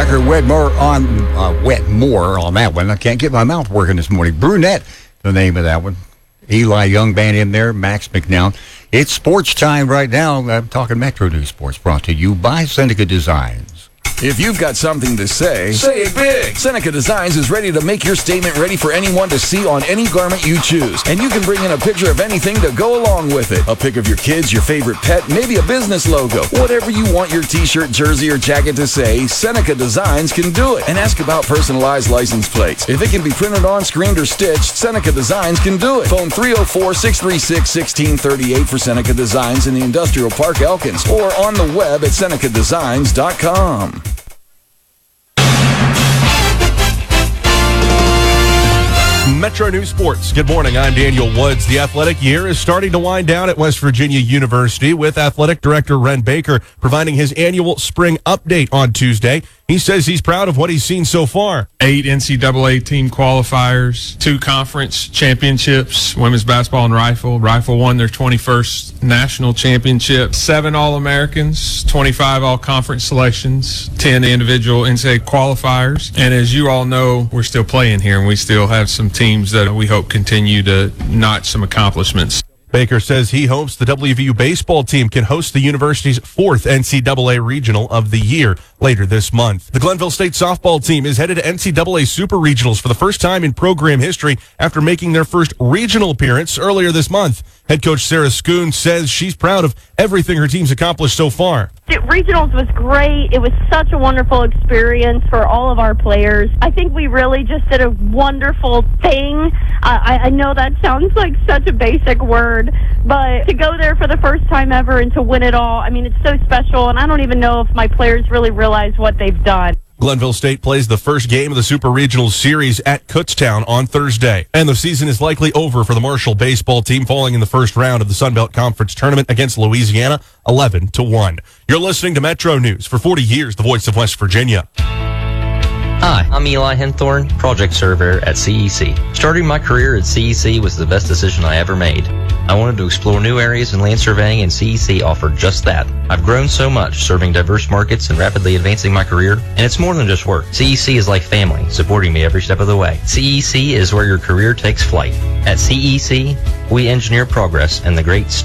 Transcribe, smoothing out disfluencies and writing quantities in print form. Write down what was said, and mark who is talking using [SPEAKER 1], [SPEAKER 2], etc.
[SPEAKER 1] Becker, Wetmore on that one. I can't get my mouth working this morning. Brunette, the name of that one. Eli Young Band in there, Max McNown. It's sports time right now. I'm talking Metro News Sports, brought to you by Seneca Designs.
[SPEAKER 2] If you've got something to say it big. Seneca Designs is ready to make your statement ready for anyone to see on any garment you choose. And you can bring in a picture of anything to go along with it. A pic of your kids, your favorite pet, maybe a business logo. Whatever you want your t-shirt, jersey, or jacket to say, Seneca Designs can do it. And ask about personalized license plates. If it can be printed on, screened, or stitched, Seneca Designs can do it. Phone 304-636-1638 for Seneca Designs in the Industrial Park, Elkins. Or on the web at senecadesigns.com.
[SPEAKER 3] Metro News Sports. Good morning. I'm Daniel Woods. The athletic year is starting to wind down at West Virginia University, with athletic director Ren Baker providing his annual spring update on Tuesday. He says he's proud of what he's seen so far.
[SPEAKER 4] 8 NCAA team qualifiers, 2 conference championships, women's basketball and rifle. Rifle won their 21st national championship. 7 All-Americans, 25 all-conference selections, 10 individual NCAA qualifiers. And as you all know, we're still playing here, and we still have some teams that we hope continue to notch some accomplishments.
[SPEAKER 3] Baker says he hopes the WVU baseball team can host the university's 4th NCAA Regional of the year later this month. The Glenville State softball team is headed to NCAA Super Regionals for the first time in program history after making their first regional appearance earlier this month. Head coach Sarah Schoon says she's proud of everything her team's accomplished so far.
[SPEAKER 5] Regionals was great. It was such a wonderful experience for all of our players. I think we really just did a wonderful thing. I know that sounds like such a basic word, but to go there for the first time ever and to win it all, I mean, it's so special, and I don't even know if my players really realize what they've done.
[SPEAKER 3] Glenville State plays the first game of the Super Regionals series at Kutztown on Thursday. And the season is likely over for the Marshall baseball team, falling in the first round of the Sun Belt Conference tournament against Louisiana, 11-1. You're listening to Metro News. For 40 years, the voice of West Virginia.
[SPEAKER 6] Hi, I'm Eli Henthorne, project surveyor at CEC. Starting my career at CEC was the best decision I ever made. I wanted to explore new areas in land surveying, and CEC offered just that. I've grown so much serving diverse markets and rapidly advancing my career, and it's more than just work. CEC is like family, supporting me every step of the way. CEC is where your career takes flight. At CEC, we engineer progress and the great